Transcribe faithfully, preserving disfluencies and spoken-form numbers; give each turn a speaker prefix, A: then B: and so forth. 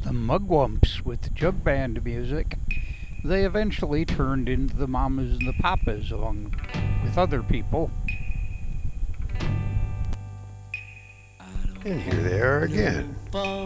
A: the Mugwumps with jug band music. They eventually turned into the Mamas and the Papas along with other people.
B: And here they are again.